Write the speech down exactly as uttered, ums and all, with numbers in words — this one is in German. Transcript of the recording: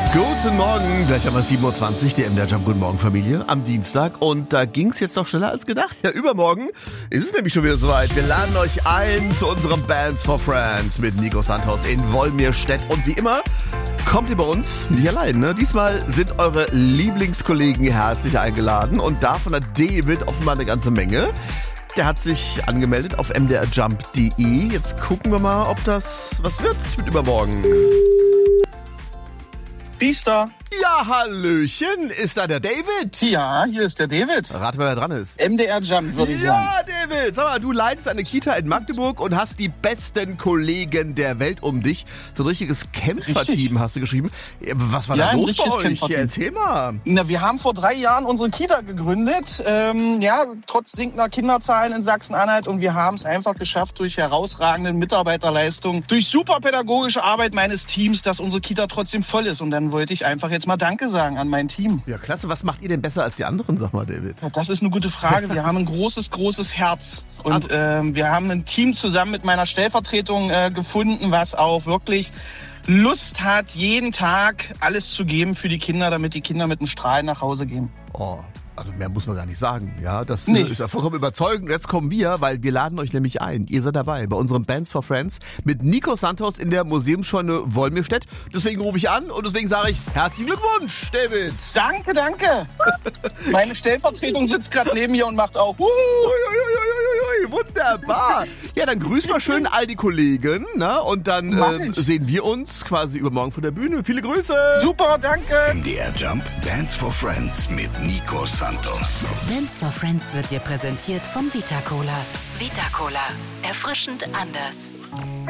Guten Morgen, gleich haben wir sieben Uhr zwanzig, der M D R Jump Guten Morgen Familie am Dienstag. Und da ging es jetzt doch schneller als gedacht. Ja, übermorgen ist es nämlich schon wieder soweit. Wir laden euch ein zu unserem Bands for Friends mit Nico Santos in Wolmirstedt. Und wie immer kommt ihr bei uns nicht allein, ne? Diesmal sind eure Lieblingskollegen herzlich eingeladen und davon hat David offenbar eine ganze Menge. Der hat sich angemeldet auf m d r jump punkt d e. Jetzt gucken wir mal, ob das was wird mit übermorgen. Biester. Ja, Hallöchen, ist da der David? Ja, hier ist der David. Rat, wer da dran ist. M D R Jump, würde ich sagen. Ja, David, sag mal, du leitest eine Kita in Magdeburg und hast die besten Kollegen der Welt um dich. So ein richtiges Kämpferteam hast du geschrieben. Was war Ja, da ein los bei richtiges euch? Kämpferteam. Ja, erzähl mal. Na, wir haben vor drei Jahren unsere Kita gegründet. Ähm, ja, trotz sinkender Kinderzahlen in Sachsen-Anhalt. Und wir haben es einfach geschafft, durch herausragende Mitarbeiterleistung, durch super pädagogische Arbeit meines Teams, dass unsere Kita trotzdem voll ist. Und dann wollte ich einfach jetzt mal Danke sagen an mein Team. Ja, klasse. Was macht ihr denn besser als die anderen, sag mal, David? Ja, das ist eine gute Frage. Wir haben ein großes, großes Herz. Und ähm, wir haben ein Team zusammen mit meiner Stellvertretung äh, gefunden, was auch wirklich Lust hat, jeden Tag alles zu geben für die Kinder, damit die Kinder mit einem Strahl nach Hause gehen. Oh, also mehr muss man gar nicht sagen. Ja, das Nee. ist ja vollkommen überzeugend. Jetzt kommen wir, weil wir laden euch nämlich ein. Ihr seid dabei bei unserem Bands for Friends mit Nico Santos in der Museumsscheune Wolmirstedt. Deswegen rufe ich an und deswegen sage ich herzlichen Glückwunsch, David. Danke, danke. Meine Stellvertretung sitzt gerade neben mir und macht auch. Wuhu. Uiuiuiui, wunderbar. Ja, dann grüß mal schön all die Kollegen, ne? Und dann Mach äh, ich. sehen wir uns quasi übermorgen von der Bühne. Viele Grüße. Super, danke. M D R Jump Bands for Friends mit Nico Santos. Bands for Friends wird dir präsentiert von Vita Cola. Vita Cola. Erfrischend anders.